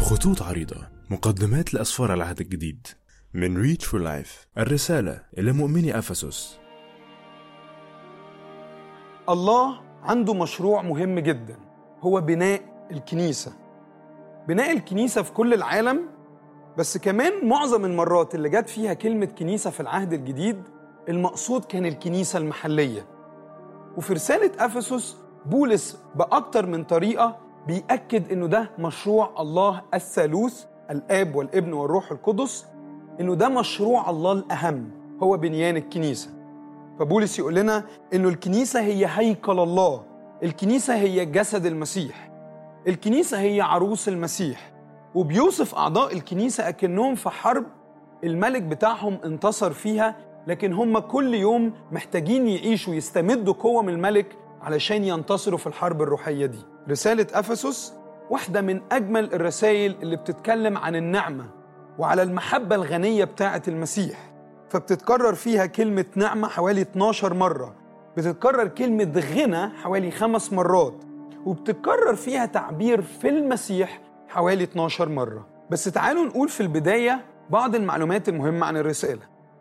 خطوط عريضة، مقدمات لأسفار العهد الجديد من ريتش فور لايف. الرسالة إلى مؤمني أفسس. الله عنده مشروع مهم جدا، هو بناء الكنيسة. بناء الكنيسة في كل العالم، بس كمان معظم المرات اللي جت فيها كلمة كنيسة في العهد الجديد المقصود كان الكنيسة المحلية. وفي رسالة أفسس بولس بأكتر من طريقة بيأكد إنه ده مشروع الله الثالوث، الآب والابن والروح القدس، إنه ده مشروع الله الأهم، هو بنيان الكنيسة. فبولس يقول لنا إنه الكنيسة هي هيكل الله، الكنيسة هي جسد المسيح، الكنيسة هي عروس المسيح، وبيوصف أعضاء الكنيسة أكنهم في حرب الملك بتاعهم انتصر فيها، لكن هم كل يوم محتاجين يعيشوا يستمدوا قوة من الملك علشان ينتصروا في الحرب الروحية دي. رسالة أفسس واحدة من أجمل الرسائل اللي بتتكلم عن النعمة وعلى المحبة الغنية بتاعة المسيح، فبتتكرر فيها كلمة نعمة حوالي 12 مرة، بتتكرر كلمة غنى حوالي 5 مرات، وبتتكرر فيها تعبير في المسيح حوالي 12 مرة. بس تعالوا نقول في البداية بعض المعلومات المهمة عن الرسالة.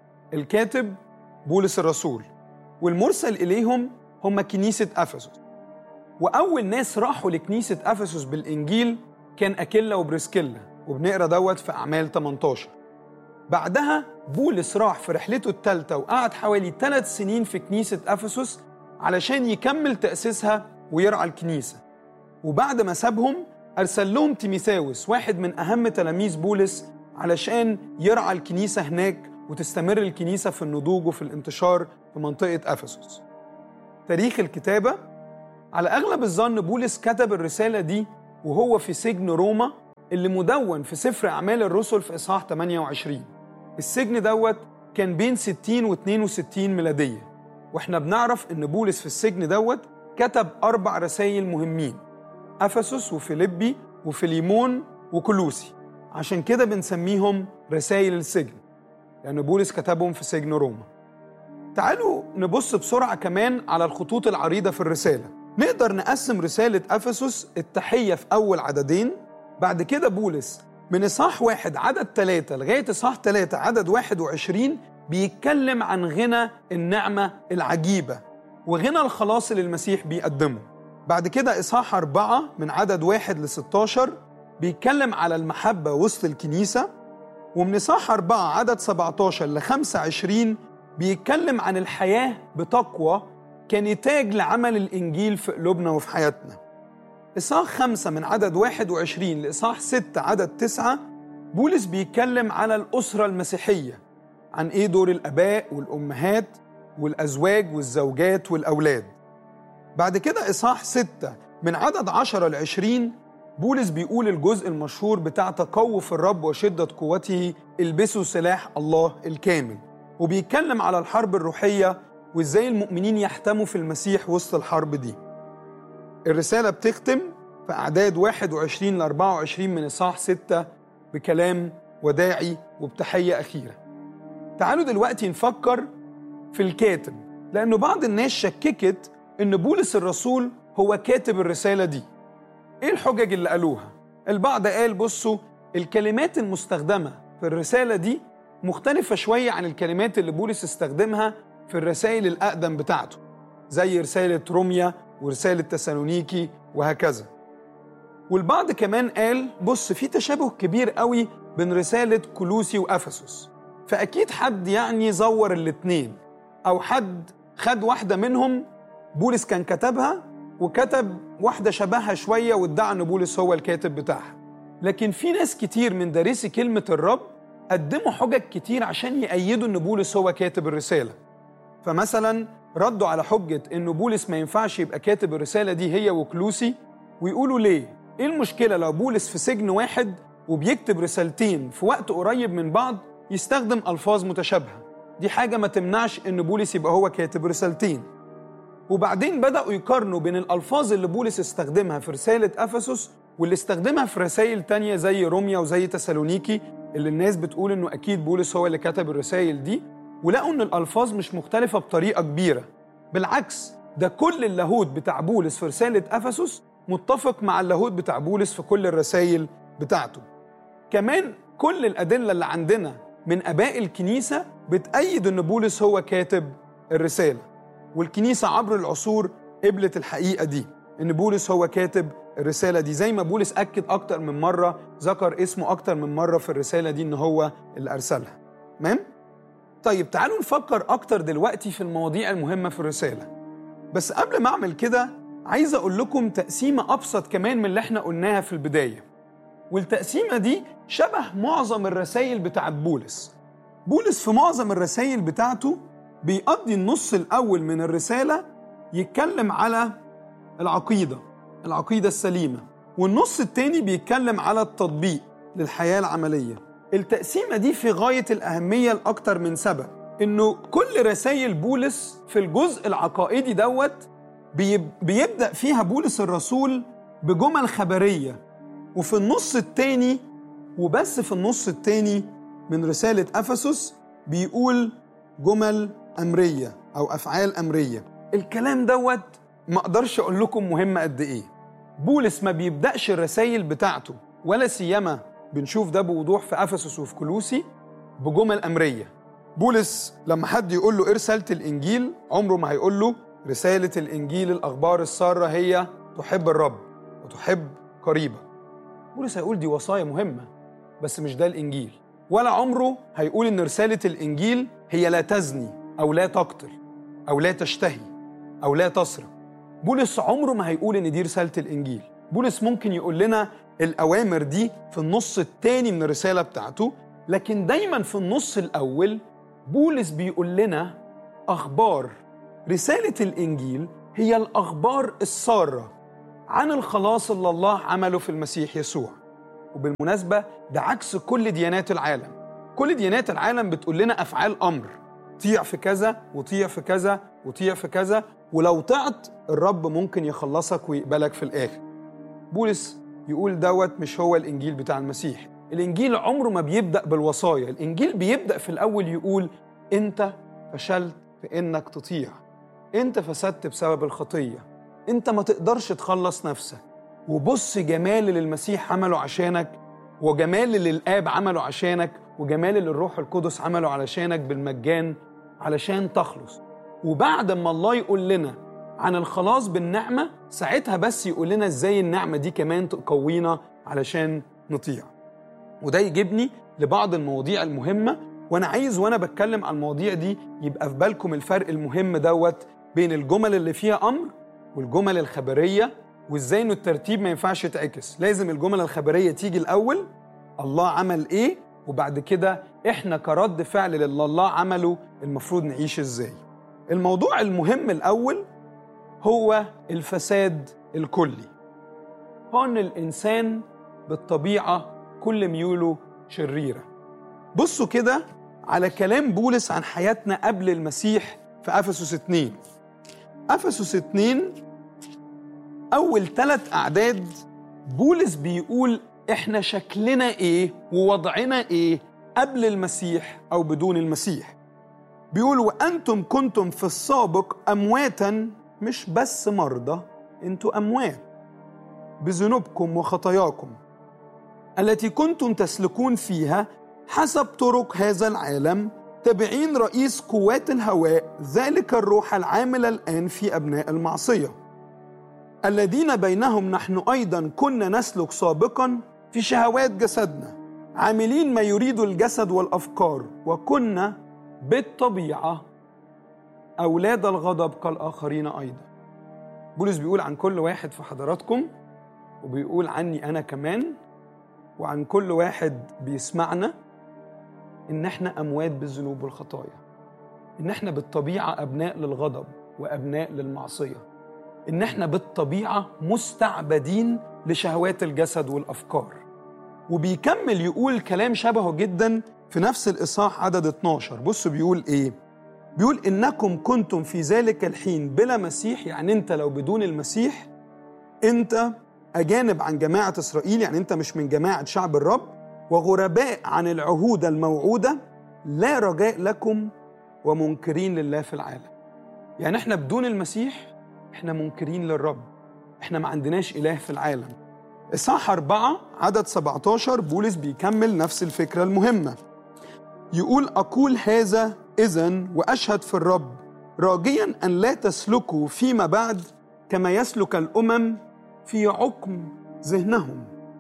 الكاتب بولس الرسول، والمرسل إليهم هم كنيسة أفسس. وأول ناس راحوا لكنيسة أفسس بالإنجيل كان أكيلا وبريسكيلا، وبنقرأ دوت في أعمال 18. بعدها بولس راح في رحلته الثالثة وقعد حوالي 3 سنين في كنيسة أفسس علشان يكمل تأسيسها ويرعى الكنيسة. وبعد ما سابهم أرسل لهم تيموثاوس، واحد من أهم تلاميذ بولس، علشان يرعى الكنيسة هناك وتستمر الكنيسة في النضوج وفي الانتشار في منطقة أفسس. تاريخ الكتابة، على أغلب الظن بولس كتب الرسالة دي وهو في سجن روما اللي مدون في سفر أعمال الرسل في إصحاح 28. السجن دوت كان بين 60 و 62 ميلادية، وإحنا بنعرف إن بولس في السجن دوت كتب 4 رسائل مهمين: أفسس وفيليبي وفيليمون وكولوسي. عشان كده بنسميهم رسائل السجن، لأن بولس كتبهم في سجن روما. تعالوا نبص بسرعة كمان على الخطوط العريضة في الرسالة. نقدر نقسم رسالة أفسس التحية في أول عددين، بعد كده بولس من إصحاح 1 عدد 3 لغاية إصحاح 3 عدد 21 بيتكلم عن غنى النعمة العجيبة وغنى الخلاص اللي المسيح بيقدمه. بعد كده إصحاح 4 من عدد 1 ل 16 بيتكلم على المحبة وسط الكنيسة، ومن إصحاح 4 عدد 17 ل 25 بيتكلم عن الحياة بتقوى كنتاج لعمل الإنجيل في قلوبنا وفي حياتنا. إصحاح 5 من عدد 21 لإصحاح 6 عدد 9 بولس بيتكلم على الأسرة المسيحية، عن إيه دور الآباء والأمهات والأزواج والزوجات والأولاد. بعد كده إصحاح 6 من عدد 10 ل 20 بولس بيقول الجزء المشهور بتاع تقووا في الرب وشدة قوته البسوا سلاح الله الكامل، وبيتكلم على الحرب الروحية وإزاي المؤمنين يحتموا في المسيح وسط الحرب دي. الرسالة بتختم في أعداد 21 ل 24 من إصحاح 6 بكلام وداعي وبتحية أخيرة. تعالوا دلوقتي نفكر في الكاتب، لأنه بعض الناس شككت إن بولس الرسول هو كاتب الرسالة دي. إيه الحجج اللي قالوها؟ البعض قال بصوا الكلمات المستخدمة في الرسالة دي مختلفة شوية عن الكلمات اللي بولس استخدمها في الرسائل الأقدم بتاعته، زي رسالة روميا ورسالة تسالونيكي وهكذا. والبعض كمان قال بص في تشابه كبير قوي بين رسالة كولوسي وأفسس، فأكيد حد يعني زور الاتنين، أو حد خد واحدة منهم بولس كان كتبها وكتب واحدة شبهها شوية وادعى أن بولس هو الكاتب بتاعها. لكن في ناس كتير من دارسي كلمة الرب قدموا حجج كتير عشان يأيدوا أن بولس هو كاتب الرسالة. فمثلا ردوا على حجة أن بولس ما ينفعش يبقى كاتب الرسالة دي هي وكلوسي، ويقولوا ليه؟ إيه المشكلة لو بولس في سجن واحد وبيكتب رسالتين في وقت قريب من بعض يستخدم ألفاظ متشابهة؟ دي حاجة ما تمنعش أن بولس يبقى هو كاتب رسالتين. وبعدين بدأوا يقارنوا بين الألفاظ اللي بولس استخدمها في رسالة أفسس واللي استخدمها في رسائل تانية زي روميا وزي تسالونيكي، اللي الناس بتقول إنه أكيد بولس هو اللي كتب الرسائل دي، ولقوا إن الألفاظ مش مختلفة بطريقة كبيرة. بالعكس، ده كل اللاهوت بتاع بولس في رسالة أفسس متفق مع اللاهوت بتاع بولس في كل الرسائل بتاعته. كمان كل الأدلة اللي عندنا من آباء الكنيسة بتأيد إن بولس هو كاتب الرسالة، والكنيسة عبر العصور قبلت الحقيقة دي إن بولس هو كاتب الرسالة دي، زي ما بولس أكد أكتر من مرة، ذكر اسمه أكتر من مرة في الرسالة دي إن هو اللي أرسلها. تمام؟ طيب تعالوا نفكر أكتر دلوقتي في المواضيع المهمة في الرسالة. بس قبل ما أعمل كده عايز أقول لكم تقسيمة أبسط كمان من اللي احنا قلناها في البداية، والتقسيمة دي شبه معظم الرسائل بتاعت بولس. بولس في معظم الرسائل بتاعته بيقضي النص الأول من الرسالة يتكلم على العقيدة السليمة، والنص التاني بيتكلم على التطبيق للحياة العملية. التقسيمة دي في غاية الأهمية لأكتر من سبب، إنه كل رسائل بولس في الجزء العقائدي دوت بيبدأ فيها بولس الرسول بجمل خبرية، وفي النص التاني وبس في النص التاني من رسالة أفسس بيقول جمل أمرية أو أفعال أمرية. الكلام دوت ما أقدرش أقول لكم مهم قد إيه. بولس ما بيبدأش الرسائل بتاعته، ولا سيما بنشوف ده بوضوح في أفسس وفي كولوسي، بجمل أمرية. بولس لما حد يقول له إيه رسالة الإنجيل عمره ما هيقول له رسالة الإنجيل الأخبار السارة هي تحب الرب وتحب قريبك. بولس هيقول دي وصايا مهمة بس مش ده الإنجيل. ولا عمره هيقول إن رسالة الإنجيل هي لا تزني أو لا تقتل أو لا تشتهي أو لا تسرق. بولس عمره ما هيقول إن دي رسالة الإنجيل. بولس ممكن يقول لنا الأوامر دي في النص التاني من الرسالة بتاعته، لكن دايما في النص الأول بولس بيقول لنا أخبار. رسالة الإنجيل هي الأخبار السارة عن الخلاص اللي الله عمله في المسيح يسوع. وبالمناسبة ده عكس كل ديانات العالم. كل ديانات العالم بتقول لنا أفعال أمر، طيع في كذا وطيع في كذا وطيع في كذا، ولو طعت الرب ممكن يخلصك ويقبلك في الآخر. بولس يقول دوت مش هو الإنجيل بتاع المسيح. الإنجيل عمره ما بيبدأ بالوصايا. الإنجيل بيبدأ في الأول يقول أنت فشلت في إنك تطيع، أنت فسدت بسبب الخطية، أنت ما تقدرش تخلص نفسك، وبص جمال اللي المسيح عمله عشانك، وجمال اللي الآب عمله عشانك، وجمال اللي الروح القدس عمله علشانك بالمجان علشان تخلص. وبعد ما الله يقول لنا عن الخلاص بالنعمة، ساعتها بس يقول لنا ازاي النعمة دي كمان تقوينا علشان نطيع. وده يجيبني لبعض المواضيع المهمة، وانا عايز وانا بتكلم عن المواضيع دي يبقى في بالكم الفرق المهم دوت بين الجمل اللي فيها أمر والجمل الخبرية، وازاي انه الترتيب ما ينفعش يتعكس. لازم الجمل الخبرية تيجي الأول، الله عمل ايه، وبعد كده احنا كرد فعل للي الله عمله المفروض نعيش ازاي. الموضوع المهم الأول هو الفساد الكلي. هو ان الإنسان بالطبيعة كل ميوله شريرة. بصوا كده على كلام بولس عن حياتنا قبل المسيح في أفسس 2. أفسس 2 أول 3 أعداد بولس بيقول إحنا شكلنا إيه ووضعنا إيه قبل المسيح أو بدون المسيح. بيقول وأنتم كنتم في السابق أمواتا، مش بس مرضى، أنتوا أموات بذنوبكم وخطاياكم التي كنتم تسلكون فيها حسب طرق هذا العالم، تابعين رئيس قوات الهواء، ذلك الروح العامل الآن في أبناء المعصية، الذين بينهم نحن أيضا كنا نسلك سابقا في شهوات جسدنا، عاملين ما يريد الجسد والأفكار، وكنا بالطبيعة أولاد الغضب كالآخرين أيضا. بولس بيقول عن كل واحد في حضراتكم، وبيقول عني أنا كمان، وعن كل واحد بيسمعنا، إن إحنا أموات بالذنوب والخطايا، إن إحنا بالطبيعة أبناء للغضب وأبناء للمعصية، إن إحنا بالطبيعة مستعبدين لشهوات الجسد والأفكار. وبيكمل يقول كلام شبهه جدا في نفس الإصحاح عدد 12. بصوا بيقول إيه؟ بيقول إنكم كنتم في ذلك الحين بلا مسيح، يعني أنت لو بدون المسيح أنت أجانب عن جماعة إسرائيل، يعني أنت مش من جماعة شعب الرب، وغرباء عن العهود الموعودة، لا رجاء لكم ومنكرين لله في العالم. يعني احنا بدون المسيح احنا منكرين للرب، احنا ما عندناش إله في العالم، إصحاح 4 عدد 17 بولس بيكمل نفس الفكرة المهمة. يقول: أقول هذا إذن وأشهد في الرب راجيا أن لا تسلكوا فيما بعد كما يسلك الأمم في عقم ذهنهم،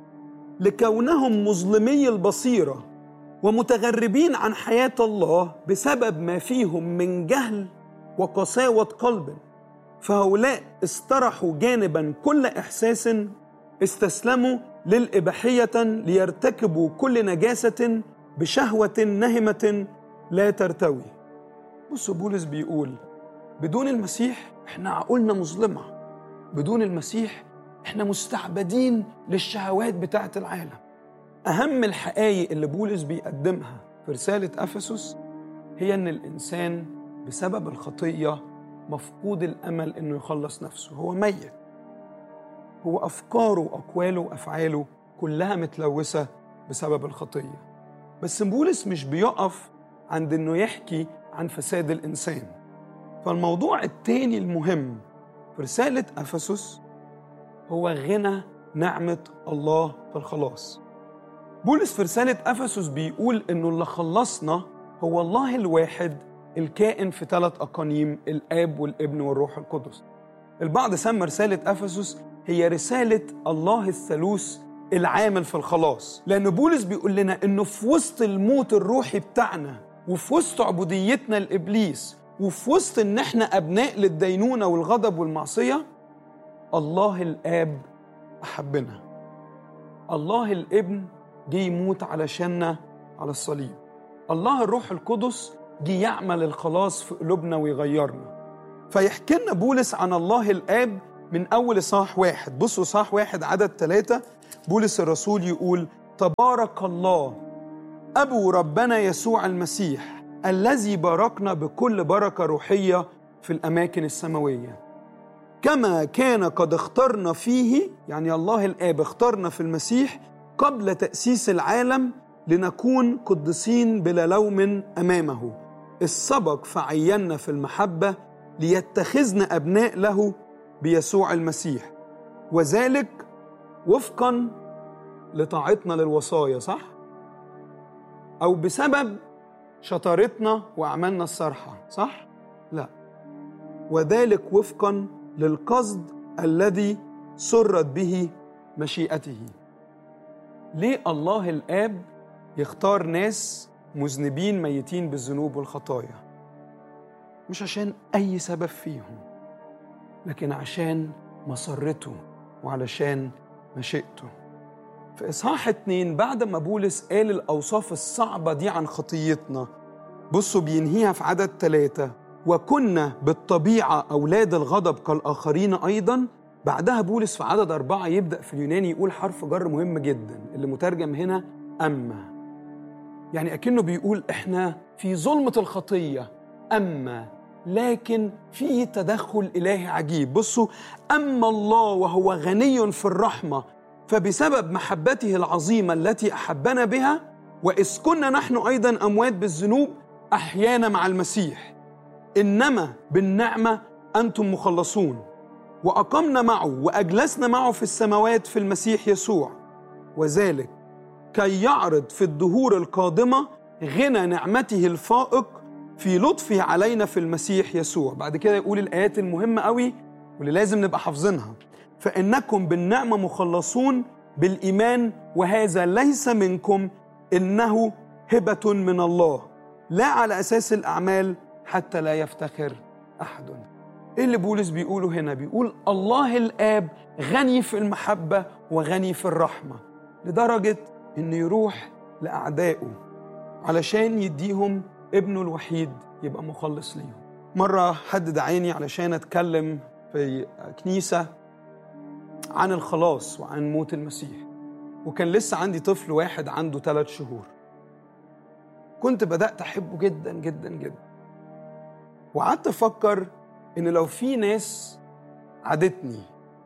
لكونهم مظلمي البصيرة ومتغربين عن حياة الله بسبب ما فيهم من جهل وقساوة قلب، فهؤلاء استرحوا جانبا كل إحساس، استسلموا للإباحية ليرتكبوا كل نجاسة بشهوة نهمة لا ترتوي. بصوا بولس بيقول بدون المسيح احنا عقولنا مظلمة، بدون المسيح احنا مستعبدين للشهوات بتاعة العالم. أهم الحقائق اللي بولس بيقدمها في رسالة أفسس هي أن الإنسان بسبب الخطية مفقود الأمل أنه يخلص نفسه، هو ميت، هو أفكاره وأقواله وأفعاله كلها متلوثة بسبب الخطية. بس بولس مش بيقف عند أنه يحكي عن فساد الإنسان. فالموضوع التاني المهم في رسالة أفسس هو غنى نعمة الله في الخلاص. بولس في رسالة أفسس بيقول إنه اللي خلصنا هو الله الواحد الكائن في 3 أقانيم، الآب والابن والروح القدس. البعض سمى رسالة أفسس هي رسالة الله الثالوث العامل في الخلاص، لأن بولس بيقول لنا إنه في وسط الموت الروحي بتاعنا، وفي وسط عبوديتنا لإبليس، وفي وسط إن إحنا أبناء للدينونة والغضب والمعصية، الله الآب أحبنا، الله الابن جه يموت علشاننا على الصليب، الله الروح القدس جه يعمل الخلاص في قلوبنا ويغيرنا. فيحكي لنا بولس عن الله الآب من أول إصحاح 1. بصوا إصحاح 1 عدد 3 بولس الرسول يقول: تبارك الله أبو ربنا يسوع المسيح الذي باركنا بكل بركة روحية في الأماكن السماوية، كما كان قد اخترنا فيه، يعني الله الآب اخترنا في المسيح قبل تأسيس العالم لنكون قدسين بلا لوم أمامه، السبق فعينا في المحبة ليتخذنا أبناء له بيسوع المسيح، وذلك وفقا لطاعتنا للوصايا، صح؟ أو بسبب شطارتنا وأعمالنا الصالحة، صح؟ لا، وذلك وفقا للقصد الذي سرت به مشيئته. ليه الله الآب يختار ناس مذنبين ميتين بالذنوب والخطايا؟ مش عشان أي سبب فيهم، لكن عشان مسرته وعلشان مشيئته. في إصحاح 2 بعد ما بولس قال الأوصاف الصعبة دي عن خطيتنا، بصوا بينهيها في عدد 3: وكنا بالطبيعة أولاد الغضب كالآخرين أيضا. بعدها بولس في عدد 4 يبدأ في اليوناني يقول حرف جر مهم جدا اللي مترجم هنا أما، يعني أكنه بيقول إحنا في ظلمة الخطية، أما لكن في تدخل إلهي عجيب. بصوا: أما الله وهو غني في الرحمة فبسبب محبته العظيمة التي أحبنا بها، وإذ كنا نحن أيضا أموات بالذنوب أحيانا مع المسيح، إنما بالنعمة أنتم مخلصون، وأقمنا معه وأجلسنا معه في السماوات في المسيح يسوع، وذلك كي يعرض في الدهور القادمة غنى نعمته الفائق في لطفه علينا في المسيح يسوع. بعد كده يقول الآيات المهمة قوي واللي لازم نبقى حافظينها: فإنكم بالنعمة مخلصون بالإيمان، وهذا ليس منكم، إنه هبة من الله، لا على أساس الأعمال، حتى لا يفتخر أحد. إيه اللي بولس بيقوله هنا؟ بيقول الله الآب غني في المحبة وغني في الرحمة، لدرجة إنه يروح لأعدائه علشان يديهم ابنه الوحيد يبقى مخلص ليهم. مرة حد دعاني علشان أتكلم في كنيسة عن الخلاص وعن موت المسيح، وكان لسه عندي طفل واحد عنده 3 شهور. كنت بدأت أحبه جدا جدا جدا، وقعدت أفكر إن لو في ناس عادتني،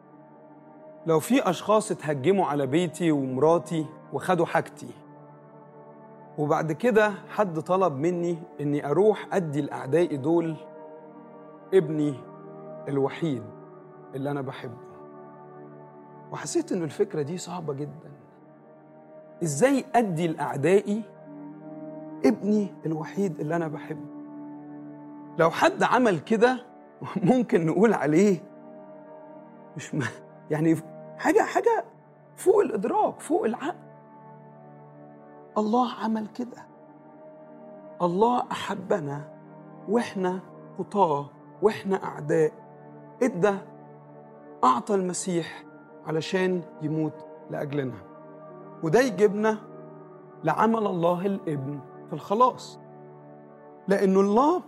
لو في أشخاص اتهجموا على بيتي ومراتي وخدوا حاجتي، وبعد كده حد طلب مني إني أروح أدي لأعدائي دول ابني الوحيد اللي أنا بحبه، وحسيت إن الفكرة دي صعبة جدا. إزاي أدي لأعدائي ابني الوحيد اللي أنا بحبه؟ لو حد عمل كده ممكن نقول عليه مش يعني حاجة فوق الإدراك، فوق العقل. الله عمل كده. الله أحبنا وإحنا خطاة وإحنا أعداء، أعطى المسيح علشان يموت لأجلنا. وده يجيبنا لعمل الله الابن في الخلاص، لأنه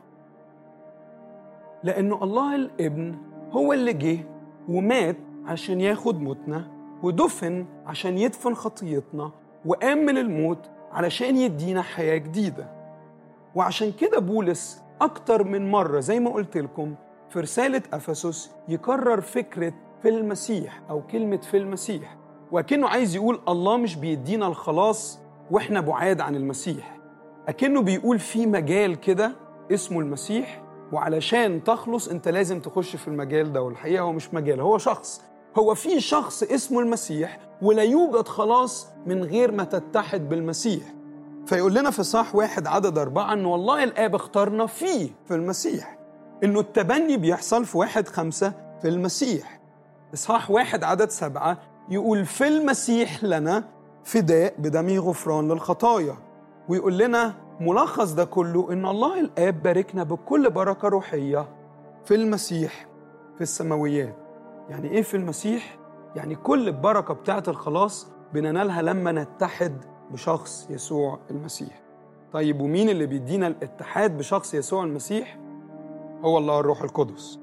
الله الابن هو اللي جه ومات عشان ياخد موتنا، ودفن عشان يدفن خطيتنا، وقام من الموت علشان يدينا حياة جديدة. وعشان كده بولس أكتر من مرة زي ما قلت لكم في رسالة أفسس يكرر فكرة في المسيح أو كلمة في المسيح، وكأنه عايز يقول الله مش بيدينا الخلاص وإحنا بعاد عن المسيح، أكنه بيقول في مجال كده اسمه المسيح، وعلشان تخلص أنت لازم تخش في المجال ده. والحقيقة هو مش مجال، هو شخص. هو في شخص اسمه المسيح، ولا يوجد خلاص من غير ما تتحد بالمسيح. فيقول لنا في إصحاح 1:4 إنه والله الآب اختارنا في المسيح، إنه التبني بيحصل في 1:5 في المسيح. إصحاح 1:7 يقول في المسيح لنا فداء بدمه غفران للخطايا. ويقول لنا ملخص ده كله إن الله الآب باركنا بكل بركة روحية في المسيح في السماويات. يعني إيه في المسيح؟ يعني كل البركة بتاعت الخلاص بننالها لما نتحد بشخص يسوع المسيح. طيب ومين اللي بيدينا الاتحاد بشخص يسوع المسيح؟ هو الله الروح القدس.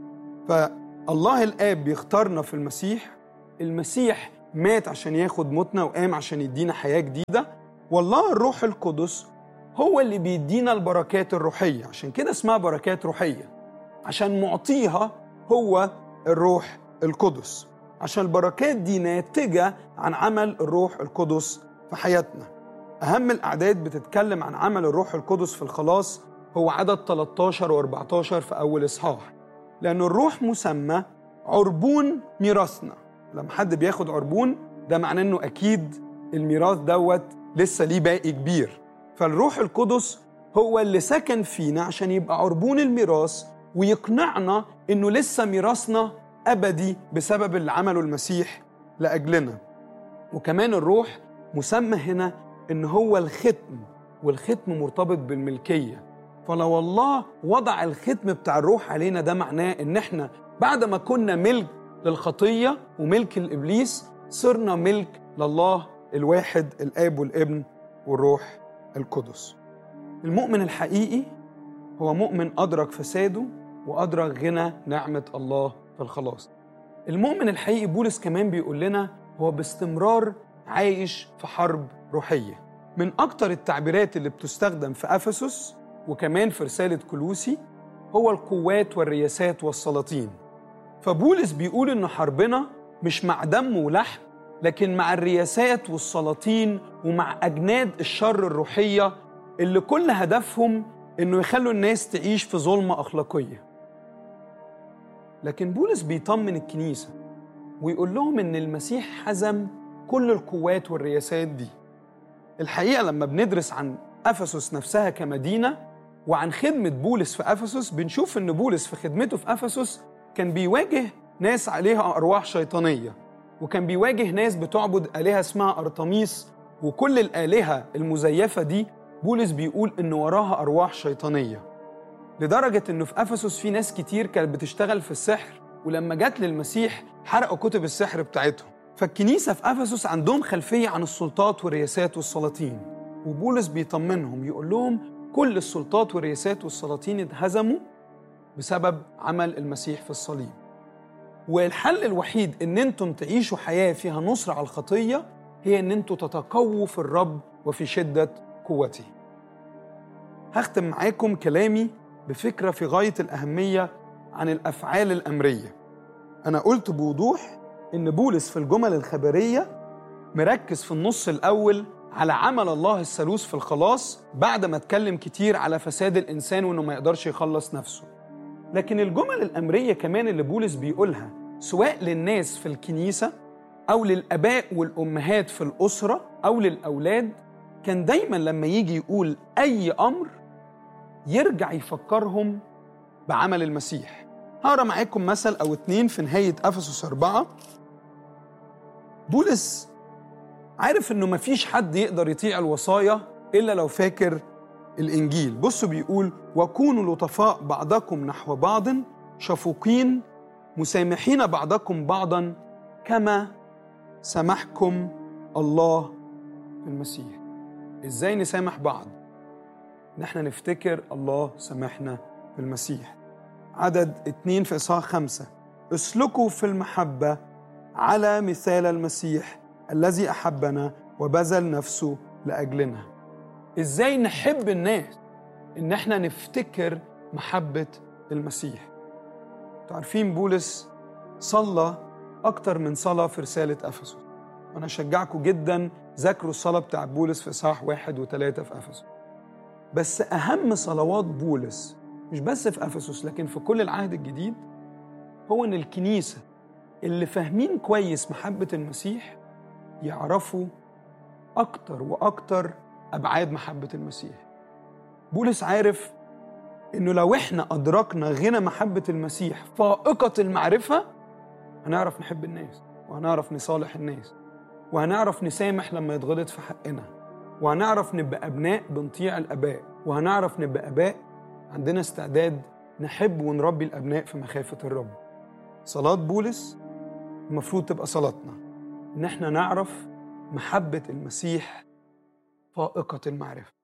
فالله الآب بيختارنا في المسيح، المسيح مات عشان ياخد موتنا وقام عشان يدينا حياة جديدة، والله الروح القدس هو اللي بيدينا البركات الروحية. عشان كده اسمها بركات روحية، عشان معطيها هو الروح القدس، عشان البركات دي ناتجة عن عمل الروح القدس في حياتنا. أهم الأعداد بتتكلم عن عمل الروح القدس في الخلاص هو عدد 13 و14 في أول إصحاح، لأن الروح مسمى عربون ميراثنا. لما حد بياخد عربون ده معناه أنه أكيد الميراث دوت لسه ليه باقي كبير. فالروح القدس هو اللي سكن فينا عشان يبقى عربون الميراث، ويقنعنا أنه لسه ميراثنا أبدي بسبب اللي عمله المسيح لأجلنا. وكمان الروح مسمى هنا إن هو الختم، والختم مرتبط بالملكية. فلو الله وضع الختم بتاع الروح علينا ده معناه إن إحنا بعد ما كنا ملك للخطية وملك الإبليس صرنا ملك لله الواحد الآب والابن والروح القدس. المؤمن الحقيقي هو مؤمن أدرك فساده وأدرك غنى نعمة الله في الخلاص. المؤمن الحقيقي بولس كمان بيقول لنا هو باستمرار عايش في حرب روحية. من أكتر التعبيرات اللي بتستخدم في أفسس وكمان في رسالة كولوسي هو القوات والرياسات والسلاطين. فبولس بيقول إن حربنا مش مع دم ولحم، لكن مع الرياسات والسلاطين ومع أجناد الشر الروحية اللي كل هدفهم إنه يخلوا الناس تعيش في ظلمة أخلاقية. لكن بولس بيطمن الكنيسة ويقول لهم إن المسيح حزم كل القوات والرياسات دي. الحقيقة لما بندرس عن أفسس نفسها كمدينة وعن خدمة بولس في أفسس، بنشوف إن بولس في خدمته في أفسس كان بيواجه ناس عليها أرواح شيطانية، وكان بيواجه ناس بتعبد آلهة اسمها أرطميس، وكل الآلهة المزيفة دي بولس بيقول إن وراها أرواح شيطانية، لدرجة إنه في أفسس في ناس كتير كانت بتشتغل في السحر، ولما جت للمسيح حرقوا كتب السحر بتاعتهم. فالكنيسة في أفسس عندهم خلفية عن السلطات والرياسات والسلاطين، وبولس بيطمنهم يقول لهم كل السلطات والرياسات والسلاطين اتهزموا بسبب عمل المسيح في الصليب، والحل الوحيد إن أنتم تعيشوا حياة فيها نصر على الخطية هي إن أنتم تتقووا في الرب وفي شدة قوته. هختم معاكم كلامي بفكرة في غاية الأهمية عن الأفعال الأمرية. أنا قلت بوضوح إن بولس في الجمل الخبرية مركز في النص الأول على عمل الله الثالوث في الخلاص بعد ما اتكلم كتير على فساد الإنسان وإنه ما يقدرش يخلص نفسه. لكن الجمل الأمرية كمان اللي بولس بيقولها سواء للناس في الكنيسة أو للآباء والأمهات في الأسرة أو للأولاد، كان دايماً لما يجي يقول أي أمر يرجع يفكرهم بعمل المسيح. هقرأ معاكم مثل أو اتنين في نهاية أفسس 4. بولس عارف إنه مفيش حد يقدر يطيع الوصايا إلا لو فاكر الإنجيل. بصوا بيقول: وكونوا لطفاء بعضكم نحو بعض، شفوقين، مسامحين بعضكم بعضا كما سامحكم الله في المسيح. إزاي نسامح بعض؟ نحن نفتكر الله سامحنا في المسيح. عدد 2 في إصحاح 5: اسلكوا في المحبة على مثال المسيح الذي أحبنا وبذل نفسه لأجلنا. إزاي نحب الناس؟ إن احنا نفتكر محبة المسيح. تعرفين بولس صلى أكتر من صلاة في رسالة أفسس، وأنا أشجعكم جدا ذاكروا الصلاة بتاع بولس في إصحاح 1 و3 في أفسس. بس أهم صلوات بولس مش بس في أفسس لكن في كل العهد الجديد هو إن الكنيسة اللي فاهمين كويس محبة المسيح يعرفوا أكتر وأكتر أبعاد محبة المسيح. بولس عارف إنه لو إحنا أدركنا غنى محبة المسيح فائقة المعرفة، هنعرف نحب الناس، وهنعرف نصالح الناس، وهنعرف نسامح لما يتغلط في حقنا، وهنعرف نبقى أبناء بنطيع الآباء، وهنعرف نبقى آباء عندنا استعداد نحب ونربي الأبناء في مخافة الرب. صلاة بولس المفروض تبقى صلاتنا، إن إحنا نعرف محبة المسيح فائقة المعرفة.